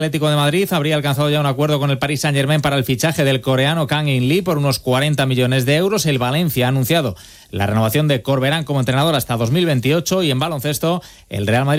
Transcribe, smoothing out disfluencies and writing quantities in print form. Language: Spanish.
Atlético de Madrid habría alcanzado ya un acuerdo con el Paris Saint-Germain para el fichaje del coreano Kang In-lee por unos 40 millones de euros. El Valencia ha anunciado la renovación de Corberán como entrenador hasta 2028 y en baloncesto el Real Madrid